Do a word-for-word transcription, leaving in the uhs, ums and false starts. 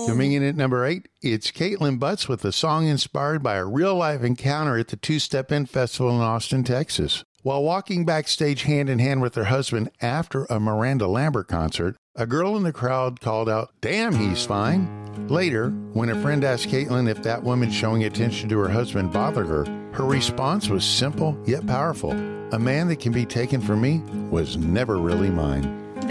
Coming in at number eight, it's Caitlin Butts with a song inspired by a real-life encounter at the Two Step In Festival in Austin, Texas. While walking backstage hand-in-hand with her husband after a Miranda Lambert concert, a girl in the crowd called out, "Damn, he's fine." Later, when a friend asked Caitlin if that woman showing attention to her husband bothered her, her response was simple yet powerful. "A man that can be taken from me was never really mine."